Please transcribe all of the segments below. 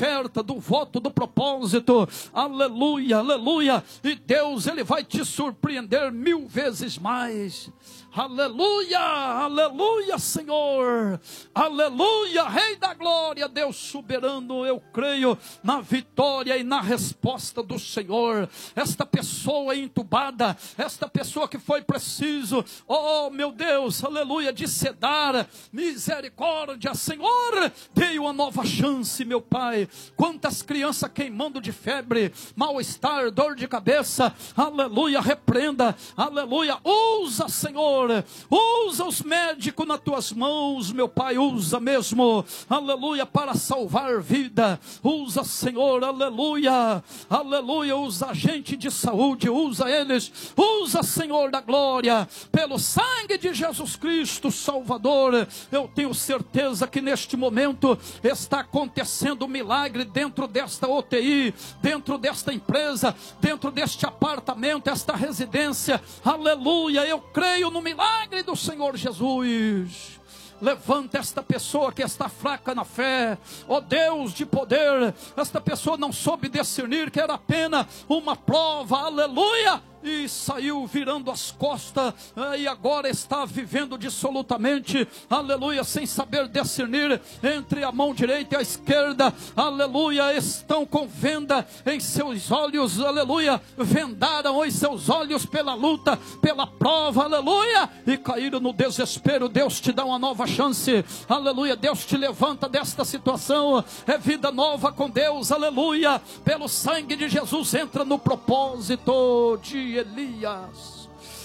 oferta, do voto, do propósito. Aleluia, aleluia. E Deus, Ele vai te surpreender 1000 vezes mais. Aleluia, aleluia, Senhor, aleluia, Rei da glória, Deus soberano. Eu creio na vitória e na resposta do Senhor. Esta pessoa entubada, esta pessoa que foi preciso, oh meu Deus, aleluia, de sedar, misericórdia, Senhor, dei uma nova chance, meu Pai. Quantas crianças queimando de febre, mal-estar, dor de cabeça, aleluia, repreenda, aleluia, usa, Senhor, usa os médicos nas tuas mãos, meu Pai, usa mesmo, aleluia, para salvar vida, usa, Senhor, aleluia, aleluia, usa agente de saúde, usa eles, usa, Senhor da glória, pelo sangue de Jesus Cristo, Salvador. Eu tenho certeza que neste momento está acontecendo um milagre dentro desta UTI, dentro desta empresa, dentro deste apartamento, esta residência, aleluia, eu creio no milagre do Senhor Jesus. Levanta esta pessoa que está fraca na fé, ó Deus de poder. Esta pessoa não soube discernir que era apenas uma prova, aleluia, e saiu virando as costas, e agora está vivendo dissolutamente, aleluia, sem saber discernir entre a mão direita e a esquerda, aleluia, estão com venda em seus olhos, aleluia, vendaram os seus olhos pela luta, pela prova, aleluia, e caíram no desespero. Deus te dá uma nova chance, aleluia, Deus te levanta desta situação, é vida nova com Deus, aleluia, pelo sangue de Jesus. Entra no propósito de Elias,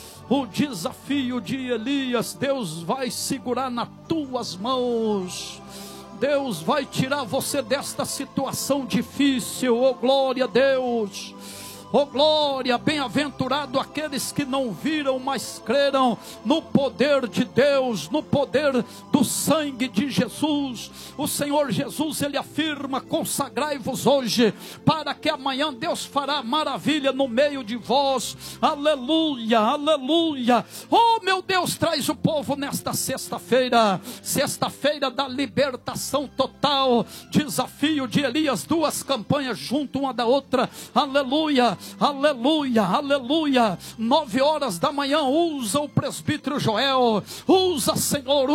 o desafio de Elias. Deus vai segurar nas tuas mãos, Deus vai tirar você desta situação difícil. Oh glória a Deus, oh glória, bem-aventurado aqueles que não viram, mas creram no poder de Deus, no poder do sangue de Jesus. O Senhor Jesus, Ele afirma: consagrai-vos hoje, para que amanhã Deus fará maravilha no meio de vós. Aleluia, aleluia. Oh meu Deus, traz o povo nesta sexta-feira, sexta-feira da libertação total. Desafio de Elias, 2 campanhas junto uma da outra, aleluia, aleluia, aleluia. 9 horas da manhã, usa o presbítero Joel, usa, Senhor,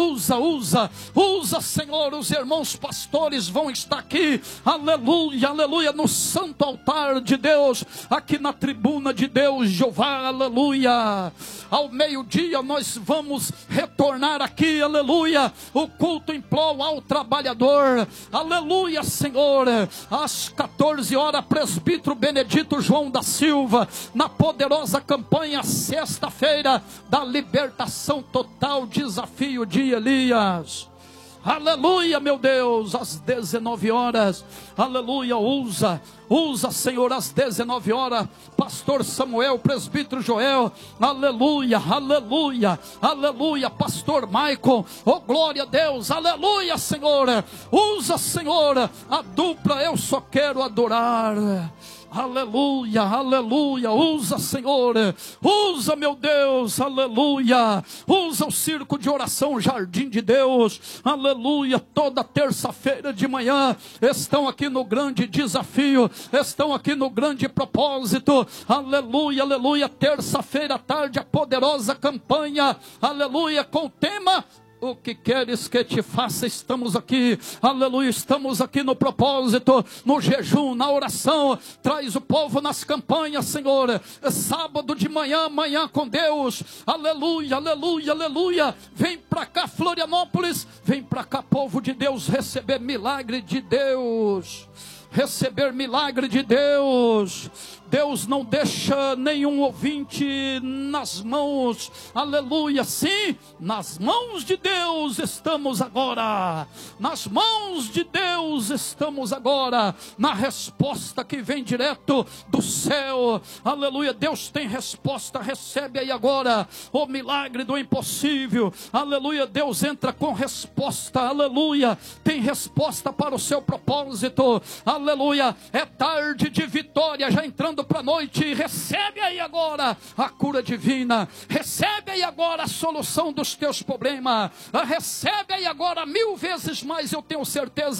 usa, Senhor. Os irmãos pastores vão estar aqui, aleluia, aleluia, no santo altar de Deus, aqui na tribuna de Deus, Jeová, aleluia. Ao meio-dia nós vamos retornar aqui, aleluia, o culto em prol ao trabalhador, aleluia, Senhor. Às 14 horas, presbítero Benedito João da Silva, na poderosa campanha, sexta-feira da libertação total, desafio de Elias. Aleluia, meu Deus, às 19 horas, aleluia, usa, Senhor, às 19 horas, pastor Samuel, presbítero Joel, aleluia, aleluia, aleluia, pastor Maicon, oh glória a Deus, aleluia, Senhor, usa, Senhor, a dupla Eu Só Quero Adorar. Aleluia, aleluia, usa, Senhor, usa, meu Deus, aleluia, usa o circo de oração Jardim de Deus, aleluia. Toda terça-feira de manhã estão aqui no grande desafio, estão aqui no grande propósito, aleluia, aleluia. Terça-feira à tarde, a poderosa campanha, aleluia, com o tema: o que queres que te faça? Estamos aqui, aleluia, estamos aqui no propósito, no jejum, na oração. Traz o povo nas campanhas, Senhor. Sábado de manhã, manhã com Deus, aleluia, aleluia, aleluia. Vem para cá, Florianópolis, vem para cá, povo de Deus, receber milagre de Deus, receber milagre de Deus. Deus não deixa nenhum ouvinte nas mãos, aleluia, sim, nas mãos de Deus estamos agora, nas mãos de Deus estamos agora, na resposta que vem direto do céu, aleluia. Deus tem resposta, recebe aí agora o milagre do impossível, aleluia. Deus entra com resposta, aleluia, tem resposta para o seu propósito, aleluia. É tarde de vitória, já entrando para a noite. Recebe aí agora a cura divina, recebe aí agora a solução dos teus problemas, recebe aí agora 1000 vezes mais, eu tenho certeza.